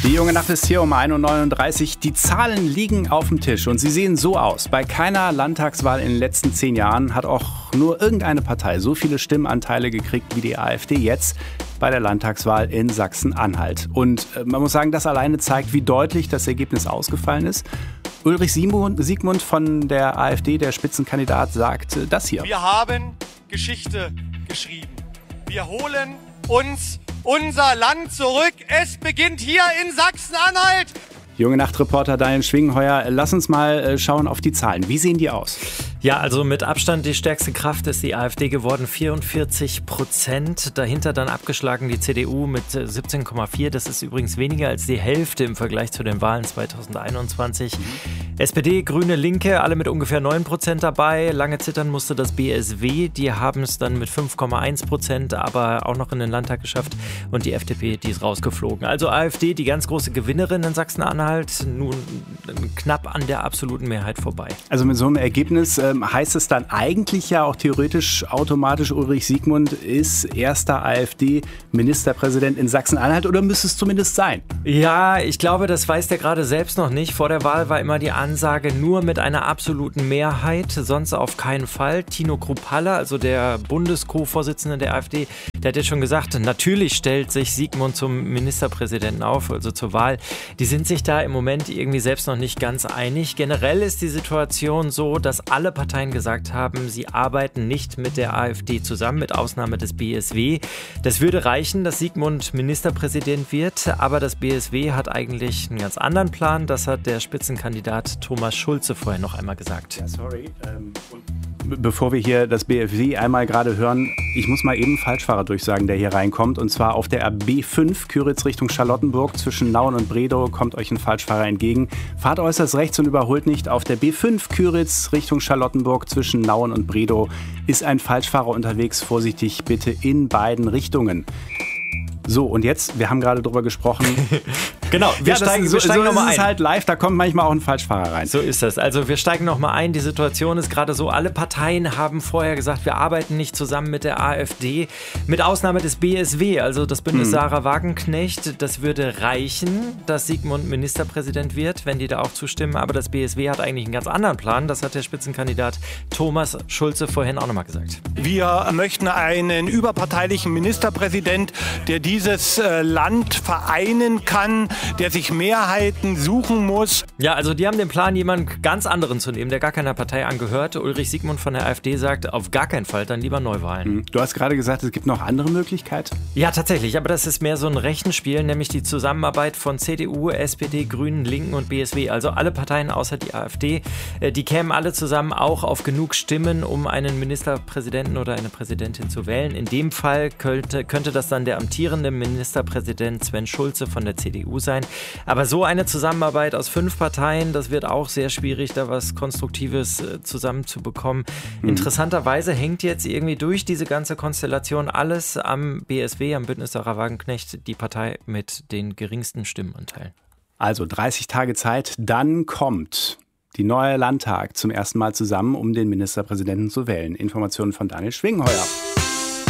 Die junge Nacht ist hier um 1.39 Uhr. Die Zahlen liegen auf dem Tisch und sie sehen so aus. Bei keiner Landtagswahl in den letzten 10 Jahren hat auch nur irgendeine Partei so viele Stimmanteile gekriegt wie die AfD jetzt bei der Landtagswahl in Sachsen-Anhalt. Und man muss sagen, das alleine zeigt, wie deutlich das Ergebnis ausgefallen ist. Ulrich Siegmund von der AfD, der Spitzenkandidat, sagt das hier. Wir haben Geschichte geschrieben. Wir holen uns unser Land zurück. Es beginnt hier in Sachsen-Anhalt. Junge Nacht-Reporter Daniel Schwingenheuer, lass uns mal schauen auf die Zahlen. Wie sehen die aus? Ja, also mit Abstand die stärkste Kraft ist die AfD geworden, 44%. Dahinter dann abgeschlagen die CDU mit 17,4%. Das ist übrigens weniger als die Hälfte im Vergleich zu den Wahlen 2021. SPD, Grüne, Linke, alle mit ungefähr 9% dabei. Lange zittern musste das BSW. Die haben es dann mit 5,1%, aber auch noch in den Landtag geschafft. Und die FDP, die ist rausgeflogen. Also AfD, die ganz große Gewinnerin in Sachsen-Anhalt, nun knapp an der absoluten Mehrheit vorbei. Also mit so einem Ergebnis heißt es dann eigentlich ja auch theoretisch automatisch, Ulrich Siegmund ist erster AfD-Ministerpräsident in Sachsen-Anhalt, oder müsste es zumindest sein? Ja, ich glaube, das weiß der gerade selbst noch nicht. Vor der Wahl war immer die Ansage, nur mit einer absoluten Mehrheit, sonst auf keinen Fall. Tino Kruppalla, also der Bundes-Co-Vorsitzende der AfD, der hat ja schon gesagt, natürlich stellt sich Siegmund zum Ministerpräsidenten auf, also zur Wahl. Die sind sich da im Moment irgendwie selbst noch nicht ganz einig. Generell ist die Situation so, dass alle Parteien gesagt haben, sie arbeiten nicht mit der AfD zusammen, mit Ausnahme des BSW. Das würde reichen, dass Siegmund Ministerpräsident wird, aber das BSW hat eigentlich einen ganz anderen Plan. Das hat der Spitzenkandidat Thomas Schulze vorher noch einmal gesagt. Ja, sorry. Bevor wir hier das BSW einmal gerade hören, ich muss mal eben Falschfahrer durchsagen, der hier reinkommt. Und zwar auf der B5 Küritz Richtung Charlottenburg zwischen Nauen und Bredow kommt euch ein Falschfahrer entgegen. Fahrt äußerst rechts und überholt nicht. Auf der B5 Küritz Richtung Charlottenburg zwischen Nauen und Bredow ist ein Falschfahrer unterwegs. Vorsichtig bitte in beiden Richtungen. So, und jetzt, wir haben gerade drüber gesprochen. Genau, wir steigen nochmal ein. Das ist halt live, da kommt manchmal auch ein Falschfahrer rein. So ist das. Also wir steigen nochmal ein. Die Situation ist gerade so, alle Parteien haben vorher gesagt, wir arbeiten nicht zusammen mit der AfD, mit Ausnahme des BSW, also das Bündnis Sarah Wagenknecht. Das würde reichen, dass Siegmund Ministerpräsident wird, wenn die da auch zustimmen. Aber das BSW hat eigentlich einen ganz anderen Plan. Das hat der Spitzenkandidat Thomas Schulze vorhin auch nochmal gesagt. Wir möchten einen überparteilichen Ministerpräsident, der dieses Land vereinen kann, der sich Mehrheiten suchen muss. Ja, also die haben den Plan, jemanden ganz anderen zu nehmen, der gar keiner Partei angehört. Ulrich Siegmund von der AfD sagt, auf gar keinen Fall dann lieber Neuwahlen. Du hast gerade gesagt, es gibt noch andere Möglichkeiten? Ja, tatsächlich, aber das ist mehr so ein Rechenspiel, nämlich die Zusammenarbeit von CDU, SPD, Grünen, Linken und BSW. Also alle Parteien außer die AfD, die kämen alle zusammen auch auf genug Stimmen, um einen Ministerpräsidenten oder eine Präsidentin zu wählen. In dem Fall könnte das dann der amtierende Ministerpräsident Sven Schulze von der CDU sein. Aber so eine Zusammenarbeit aus 5 Parteien, das wird auch sehr schwierig, da was Konstruktives zusammenzubekommen. Interessanterweise hängt jetzt irgendwie durch diese ganze Konstellation alles am BSW, am Bündnis Sarah Wagenknecht, die Partei mit den geringsten Stimmenanteilen. Also 30 Tage Zeit, dann kommt die neue Landtag zum ersten Mal zusammen, um den Ministerpräsidenten zu wählen. Informationen von Daniel Schwingenheuer.